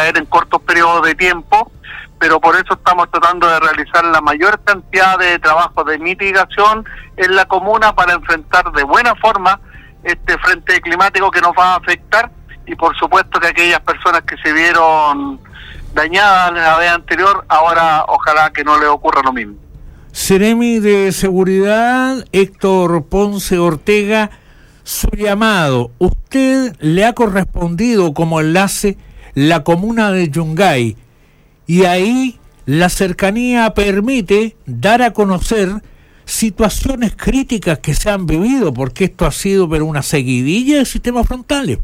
caer en cortos periodos de tiempo, pero por eso estamos tratando de realizar la mayor cantidad de trabajos de mitigación en la comuna para enfrentar de buena forma este frente climático que nos va a afectar, y por supuesto que aquellas personas que se vieron dañadas la vez anterior, ahora ojalá que no les ocurra lo mismo. Seremi de Seguridad, Héctor Ponce Ortega, su llamado, usted le ha correspondido como enlace la comuna de Yungay, y ahí la cercanía permite dar a conocer situaciones críticas que se han vivido, porque esto ha sido pero una seguidilla de sistemas frontales.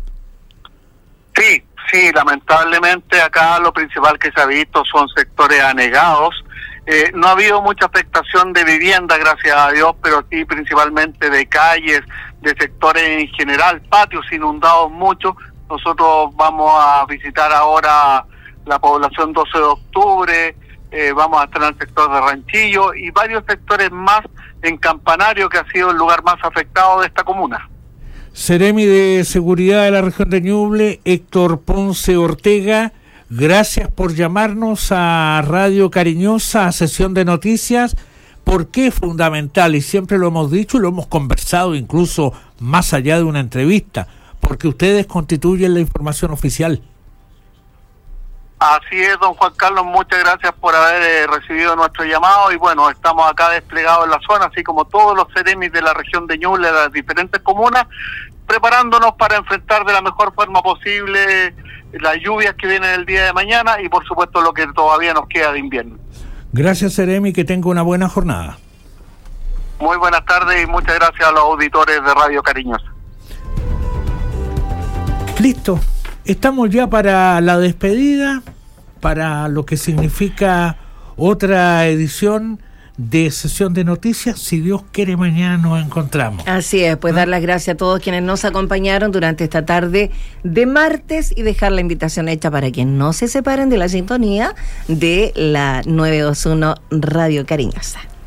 Sí, lamentablemente acá lo principal que se ha visto son sectores anegados. No ha habido mucha afectación de vivienda, gracias a Dios, pero sí principalmente de calles, de sectores en general, patios inundados mucho. Nosotros vamos a visitar ahora la población 12 de octubre, vamos a estar en el sector de Ranchillo y varios sectores más en Campanario, que ha sido el lugar más afectado de esta comuna. Seremi de Seguridad de la región de Ñuble, Héctor Ponce Ortega, gracias por llamarnos a Radio Cariñosa, a Sesión de Noticias, porque es fundamental, y siempre lo hemos dicho y lo hemos conversado incluso más allá de una entrevista, porque ustedes constituyen la información oficial. Así es, don Juan Carlos, muchas gracias por haber recibido nuestro llamado, y bueno, estamos acá desplegados en la zona, así como todos los seremis de la región de Ñuble, de las diferentes comunas, preparándonos para enfrentar de la mejor forma posible las lluvias que vienen el día de mañana y por supuesto lo que todavía nos queda de invierno. Gracias, Seremi, que tenga una buena jornada. Muy buenas tardes y muchas gracias a los auditores de Radio Cariñosa. Listo, estamos ya para la despedida, para lo que significa otra edición de Sesión de Noticias. Si Dios quiere, mañana nos encontramos. Así es, pues dar las gracias a todos quienes nos acompañaron durante esta tarde de martes y dejar la invitación hecha para que no se separen de la sintonía de la 921 Radio Cariñosa.